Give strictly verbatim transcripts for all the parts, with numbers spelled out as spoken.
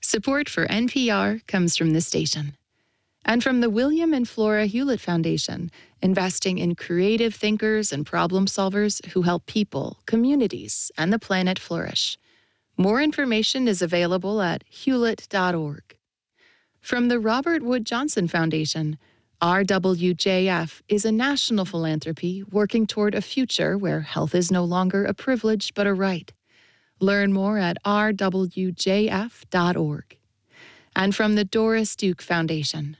Support for N P R comes from this station. And from the William and Flora Hewlett Foundation, investing in creative thinkers and problem solvers who help people, communities, and the planet flourish. More information is available at hewlett dot org. From the Robert Wood Johnson Foundation, R W J F is a national philanthropy working toward a future where health is no longer a privilege but a right. Learn more at r w j f dot org. And from the Doris Duke Foundation.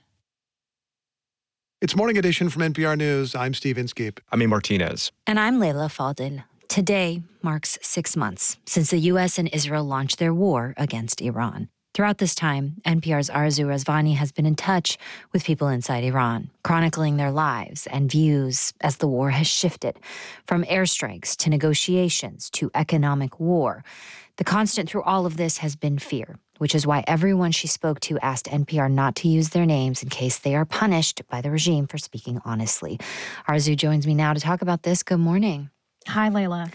It's Morning Edition from N P R News. I'm Steve Inskeep. I'm E. Martinez. And I'm Leila Fadel. Today marks six months since the U S and Israel launched their war against Iran. Throughout this time, N P R's Arzu Razvani has been in touch with people inside Iran, chronicling their lives and views as the war has shifted from airstrikes to negotiations to economic war. The constant through all of this has been fear, which is why everyone she spoke to asked N P R not to use their names in case they are punished by the regime for speaking honestly. Arzu joins me now to talk about this. Good morning. Hi, Leila.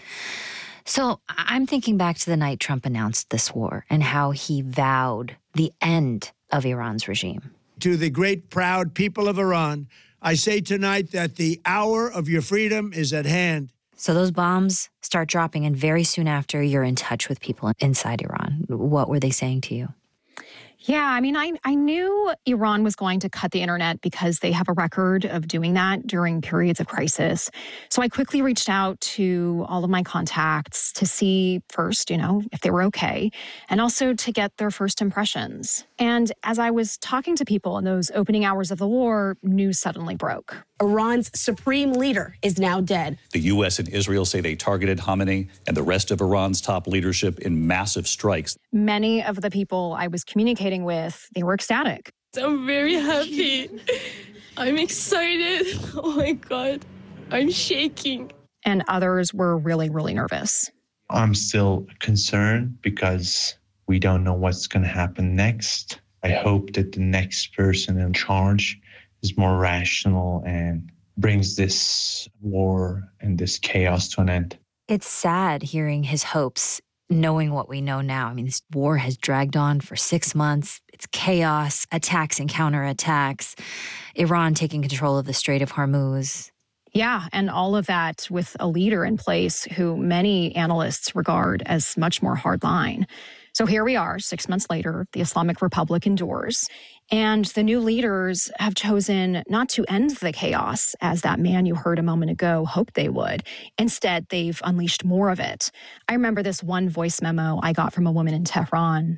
So I'm thinking back to the night Trump announced this war and how he vowed the end of Iran's regime. To the great, proud people of Iran, I say tonight that the hour of your freedom is at hand. So those bombs start dropping, and very soon after, you're in touch with people inside Iran. What were they saying to you? Yeah, I mean, I, I knew Iran was going to cut the internet because they have a record of doing that during periods of crisis. So I quickly reached out to all of my contacts to see first, you know, if they were okay, and also to get their first impressions. And as I was talking to people in those opening hours of the war, news suddenly broke. Iran's supreme leader is now dead. The U S and Israel say they targeted Khamenei and the rest of Iran's top leadership in massive strikes. Many of the people I was communicating with, they were ecstatic. I'm very happy. I'm excited. Oh my God, I'm shaking. And others were really, really nervous. I'm still concerned because we don't know what's going to happen next. I hope that the next person in charge is more rational and brings this war and this chaos to an end. It's sad hearing his hopes, knowing what we know now. I mean, this war has dragged on for six months. It's chaos, attacks and counterattacks, Iran taking control of the Strait of Hormuz. Yeah, and all of that with a leader in place who many analysts regard as much more hardline. So here we are, six months later, the Islamic Republic endures, and the new leaders have chosen not to end the chaos, as that man you heard a moment ago hoped they would. Instead, they've unleashed more of it. I remember this one voice memo I got from a woman in Tehran.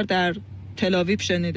And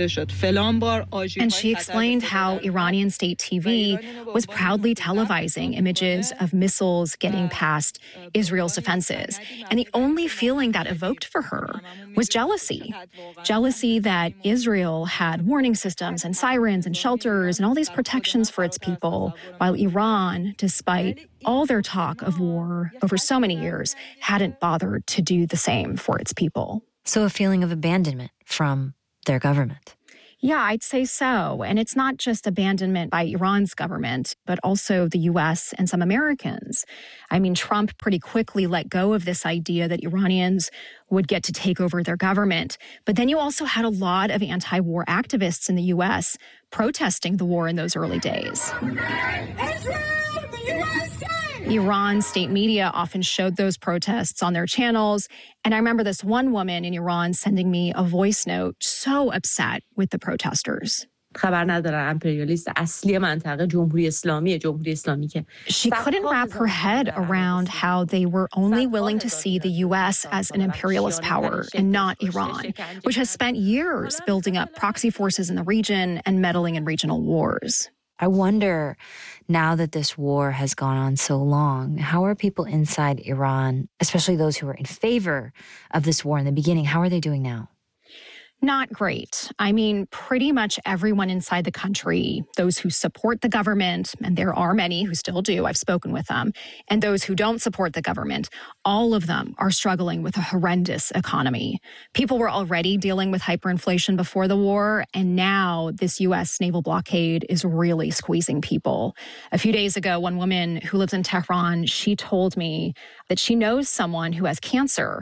she explained how Iranian state T V was proudly televising images of missiles getting past Israel's defenses. And the only feeling that evoked for her was jealousy. Jealousy that Israel had warning systems and sirens and shelters and all these protections for its people, while Iran, despite all their talk of war over so many years, hadn't bothered to do the same for its people. So a feeling of abandonment from their government. Yeah, I'd say so. And it's not just abandonment by Iran's government, but also the U S and some Americans. I mean, Trump pretty quickly let go of this idea that Iranians would get to take over their government. But then you also had a lot of anti-war activists in the U S protesting the war in those early days. Israel, the U S A! Iran's state media often showed those protests on their channels. And I remember this one woman in Iran sending me a voice note so upset with the protesters. She couldn't wrap her head around how they were only willing to see the U S as an imperialist power and not Iran, which has spent years building up proxy forces in the region and meddling in regional wars. I wonder, now that this war has gone on so long, how are people inside Iran, especially those who were in favor of this war in the beginning, how are they doing now? Not great. I mean, pretty much everyone inside the country, those who support the government, and there are many who still do, I've spoken with them, and those who don't support the government, all of them are struggling with a horrendous economy. People were already dealing with hyperinflation before the war, and now this U S naval blockade is really squeezing people. A few days ago, one woman who lives in Tehran, she told me that she knows someone who has cancer.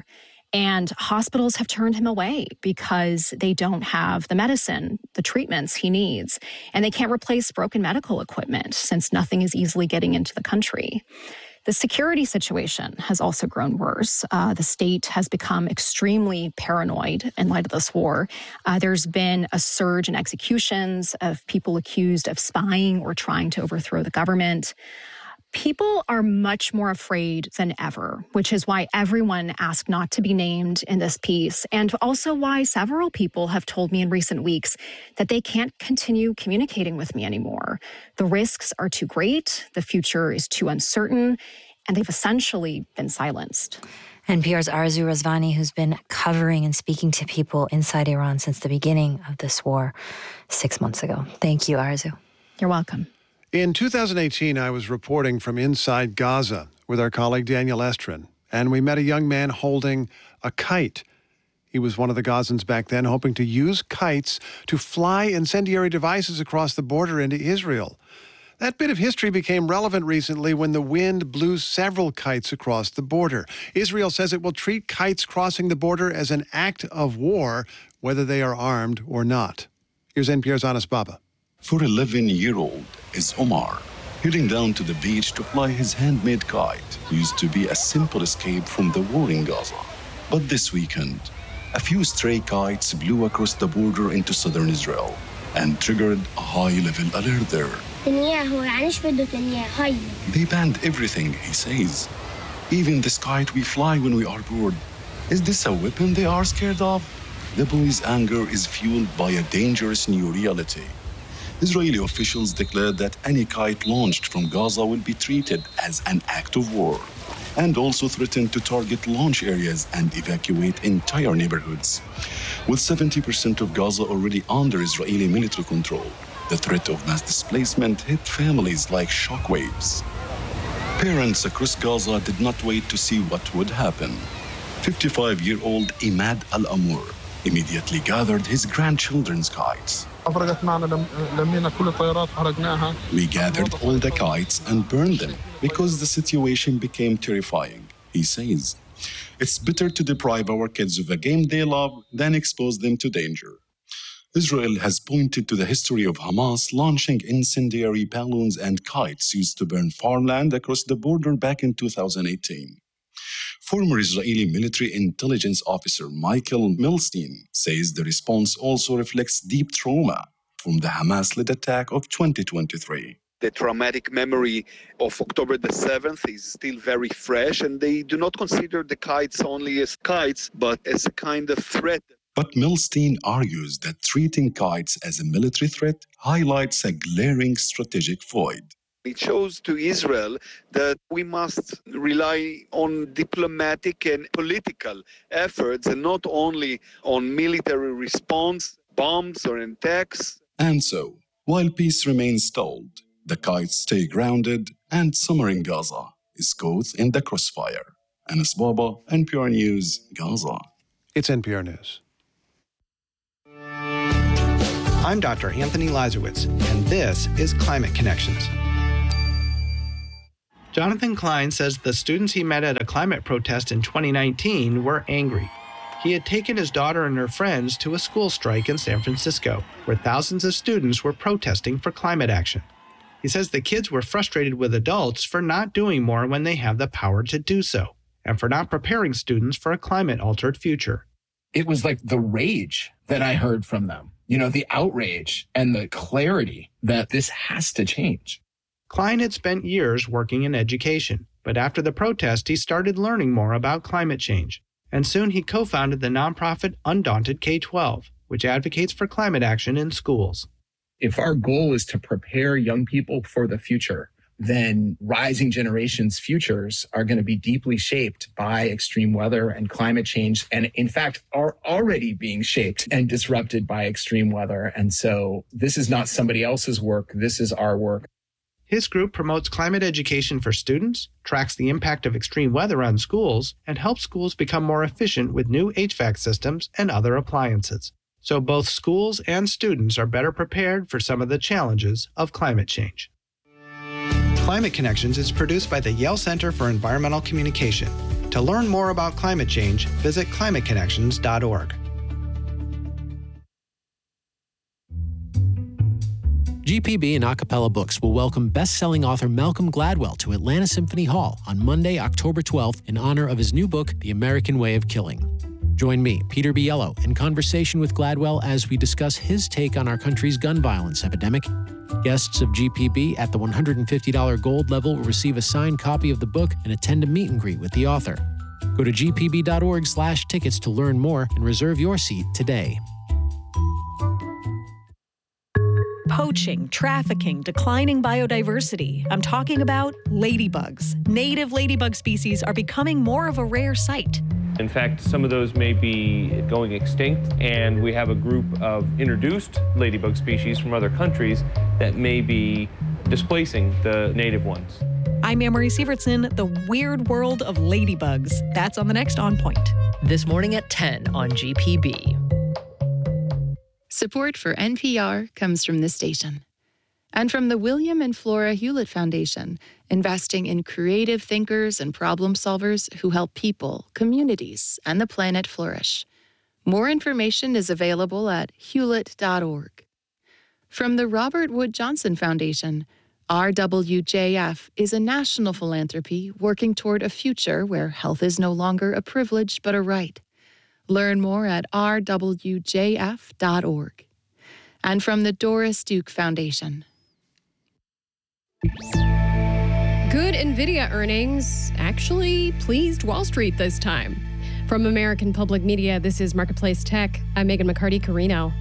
And hospitals have turned him away because they don't have the medicine, the treatments he needs. And they can't replace broken medical equipment since nothing is easily getting into the country. The security situation has also grown worse. Uh, the state has become extremely paranoid in light of this war. Uh, there's been a surge in executions of people accused of spying or trying to overthrow the government. People are much more afraid than ever, which is why everyone asked not to be named in this piece, and also why several people have told me in recent weeks that they can't continue communicating with me anymore. The risks are too great, the future is too uncertain, and they've essentially been silenced. N P R's Arezou Rezvani, who's been covering and speaking to people inside Iran since the beginning of this war six months ago. Thank you, Arezou. You're welcome. In two thousand eighteen, I was reporting from inside Gaza with our colleague Daniel Estrin, and we met a young man holding a kite. He was one of the Gazans back then, hoping to use kites to fly incendiary devices across the border into Israel. That bit of history became relevant recently when the wind blew several kites across the border. Israel says it will treat kites crossing the border as an act of war, whether they are armed or not. Here's N P R's Anas Baba. For eleven-year-old is Omar, heading down to the beach to fly his handmade kite, used to be a simple escape from the war in Gaza. But this weekend, a few stray kites blew across the border into southern Israel and triggered a high-level alert there. They banned everything, he says. Even this kite we fly when we are bored. Is this a weapon they are scared of? The boy's anger is fueled by a dangerous new reality. Israeli officials declared that any kite launched from Gaza will be treated as an act of war, and also threatened to target launch areas and evacuate entire neighborhoods. With seventy percent of Gaza already under Israeli military control, the threat of mass displacement hit families like shockwaves. Parents across Gaza did not wait to see what would happen. fifty-five-year-old Imad Al-Amour immediately gathered his grandchildren's kites. We gathered all the kites and burned them because the situation became terrifying, he says. It's better to deprive our kids of a game they love than expose them to danger. Israel has pointed to the history of Hamas launching incendiary balloons and kites used to burn farmland across the border back in two thousand eighteen. Former Israeli military intelligence officer Michael Milstein says the response also reflects deep trauma from the Hamas-led attack of twenty twenty-three. The traumatic memory of October the seventh is still very fresh, and they do not consider the kites only as kites, but as a kind of threat. But Milstein argues that treating kites as a military threat highlights a glaring strategic void. It shows to Israel that we must rely on diplomatic and political efforts and not only on military response, bombs or attacks. And so, while peace remains stalled, the kites stay grounded and summer in Gaza is caught in the crossfire. Anas Baba, N P R News, Gaza. It's N P R News. I'm Doctor Anthony Lazarowitz, and this is Climate Connections. Jonathan Klein says the students he met at a climate protest in twenty nineteen were angry. He had taken his daughter and her friends to a school strike in San Francisco, where thousands of students were protesting for climate action. He says the kids were frustrated with adults for not doing more when they have the power to do so, and for not preparing students for a climate-altered future. It was like the rage that I heard from them, you know, the outrage and the clarity that this has to change. Klein had spent years working in education, but after the protest, he started learning more about climate change. And soon he co-founded the nonprofit Undaunted K twelve, which advocates for climate action in schools. If our goal is to prepare young people for the future, then rising generations' futures are going to be deeply shaped by extreme weather and climate change, and in fact are already being shaped and disrupted by extreme weather. And so this is not somebody else's work, this is our work. His group promotes climate education for students, tracks the impact of extreme weather on schools, and helps schools become more efficient with new H V A C systems and other appliances. So both schools and students are better prepared for some of the challenges of climate change. Climate Connections is produced by the Yale Center for Environmental Communication. To learn more about climate change, visit climate connections dot org. G P B and Acapella Books will welcome best-selling author Malcolm Gladwell to Atlanta Symphony Hall on Monday, October twelfth, in honor of his new book, The American Way of Killing. Join me, Peter Biello, in conversation with Gladwell as we discuss his take on our country's gun violence epidemic. Guests of G P B at the one hundred fifty dollars gold level will receive a signed copy of the book and attend a meet and greet with the author. Go to g p b dot org slash tickets to learn more and reserve your seat today. Poaching, trafficking, declining biodiversity. I'm talking about ladybugs. Native ladybug species are becoming more of a rare sight. In fact, some of those may be going extinct, and we have a group of introduced ladybug species from other countries that may be displacing the native ones. I'm Anne-Marie Sievertson, The Weird World of Ladybugs. That's on the next On Point. This morning at ten on G P B. Support for N P R comes from this station. And from the William and Flora Hewlett Foundation, investing in creative thinkers and problem solvers who help people, communities, and the planet flourish. More information is available at hewlett dot org. From the Robert Wood Johnson Foundation, R W J F is a national philanthropy working toward a future where health is no longer a privilege but a right. Learn more at r w j f dot org. And from the Doris Duke Foundation. Good NVIDIA earnings actually pleased Wall Street this time. From American Public Media, this is Marketplace Tech. I'm Megan McCarty-Carino.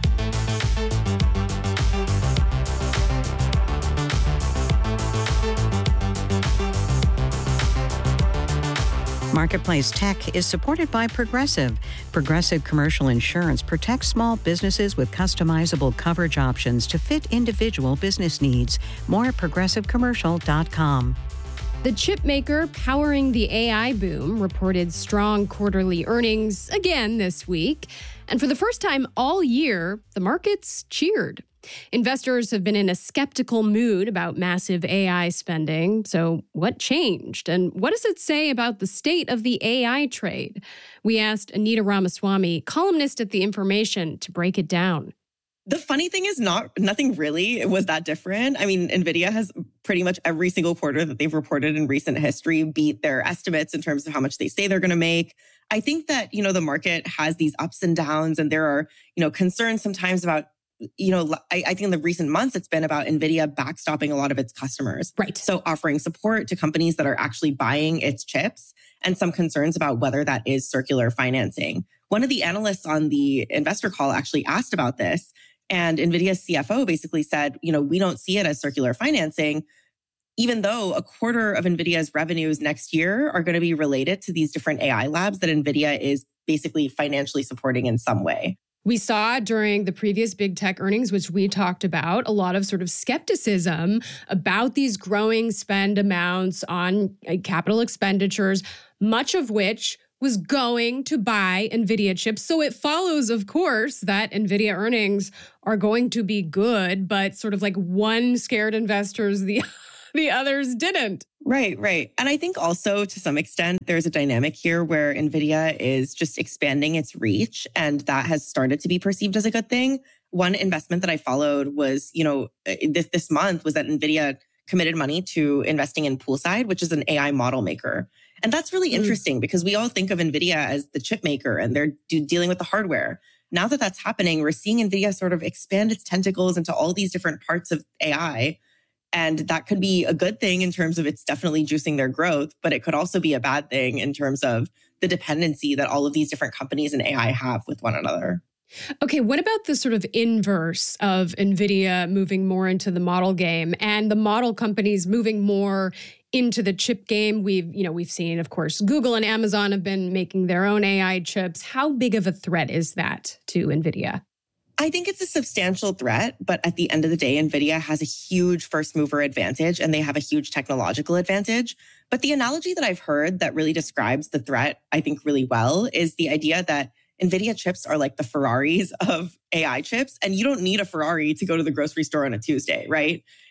Marketplace Tech is supported by Progressive. Progressive Commercial Insurance protects small businesses with customizable coverage options to fit individual business needs. More at progressive commercial dot com. The chip maker powering the A I boom reported strong quarterly earnings again this week. And for the first time all year, the markets cheered. Investors have been in a skeptical mood about massive A I spending. So what changed? And what does it say about the state of the A I trade? We asked Anita Ramaswamy, columnist at The Information, to break it down. The funny thing is not nothing really was that different. I mean, NVIDIA has pretty much every single quarter that they've reported in recent history beat their estimates in terms of how much they say they're going to make. I think that, you know, the market has these ups and downs, and there are, you know, concerns sometimes about, you know, I, I think in the recent months, it's been about NVIDIA backstopping a lot of its customers. Right. So offering support to companies that are actually buying its chips, and some concerns about whether that is circular financing. One of the analysts on the investor call actually asked about this, and NVIDIA's C F O basically said, you know, we don't see it as circular financing, even though a quarter of NVIDIA's revenues next year are going to be related to these different A I labs that NVIDIA is basically financially supporting in some way. We saw during the previous big tech earnings, which we talked about, a lot of sort of skepticism about these growing spend amounts on capital expenditures, much of which was going to buy NVIDIA chips. So it follows, of course, that NVIDIA earnings are going to be good, but sort of like one scared investors, the, the others didn't. Right, right. And I think also to some extent, there's a dynamic here where NVIDIA is just expanding its reach, and that has started to be perceived as a good thing. One investment that I followed was, you know, this, this month was that NVIDIA committed money to investing in Poolside, which is an A I model maker. And that's really interesting mm. because we all think of NVIDIA as the chip maker and they're do, dealing with the hardware. Now that that's happening, we're seeing NVIDIA sort of expand its tentacles into all these different parts of A I. And that could be a good thing in terms of it's definitely juicing their growth, but it could also be a bad thing in terms of the dependency that all of these different companies in A I have with one another. Okay, what about the sort of inverse of NVIDIA moving more into the model game and the model companies moving more into the chip game? We've, you know, we've seen, of course, Google and Amazon have been making their own A I chips. How big of a threat is that to NVIDIA? I think it's a substantial threat, but at the end of the day, NVIDIA has a huge first mover advantage and they have a huge technological advantage. But the analogy that I've heard that really describes the threat, I think really well, is the idea that NVIDIA chips are like the Ferraris of A I chips, and you don't need a Ferrari to go to the grocery store on a Tuesday, right?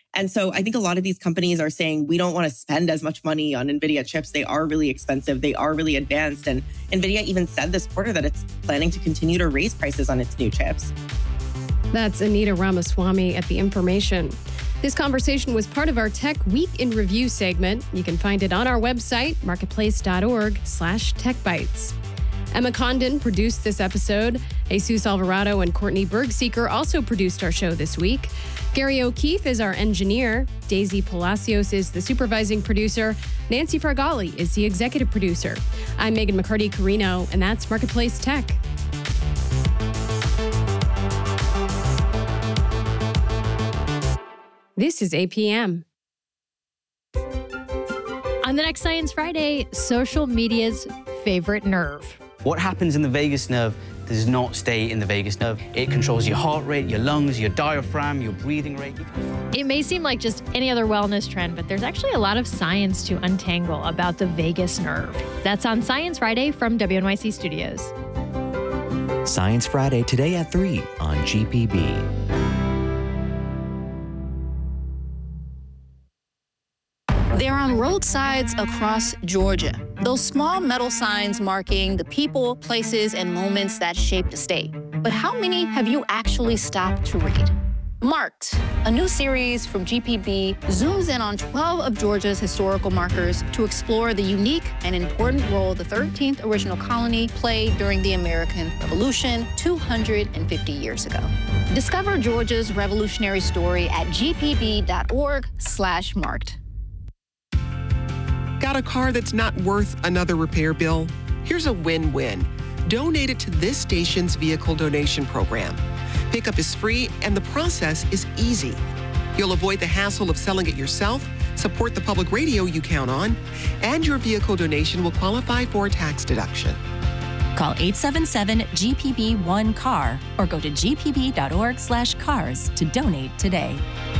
And so I think a lot of these companies are saying, we don't want to spend as much money on NVIDIA chips. They are really expensive. They are really advanced. And NVIDIA even said this quarter that it's planning to continue to raise prices on its new chips. That's Anita Ramaswamy at The Information. This conversation was part of our Tech Week in Review segment. You can find it on our website, marketplace.org slash techbytes. Emma Condon produced this episode. Jesus Alvarado and Courtney Bergseeker also produced our show this week. Gary O'Keefe is our engineer. Daisy Palacios is the supervising producer. Nancy Fargali is the executive producer. I'm Megan McCarty-Carino, and that's Marketplace Tech. This is A P M. On the next Science Friday, social media's favorite nerve. What happens in the vagus nerve does not stay in the vagus nerve. It controls your heart rate, your lungs, your diaphragm, your breathing rate. It may seem like just any other wellness trend, but there's actually a lot of science to untangle about the vagus nerve. That's on Science Friday from W N Y C Studios. Science Friday today at three on G P B. They're on roadsides across Georgia. Those small metal signs marking the people, places, and moments that shaped the state. But how many have you actually stopped to read? Marked, a new series from G P B, zooms in on twelve of Georgia's historical markers to explore the unique and important role the thirteenth original colony played during the American Revolution two hundred fifty years ago. Discover Georgia's revolutionary story at gpb.org slash marked. Got a car that's not worth another repair bill? Here's a win-win. Donate it to this station's vehicle donation program. Pickup is free and the process is easy. You'll avoid the hassle of selling it yourself, support the public radio you count on, and your vehicle donation will qualify for a tax deduction. Call eight seven seven G P B one C A R or go to gpb.org slash cars to donate today.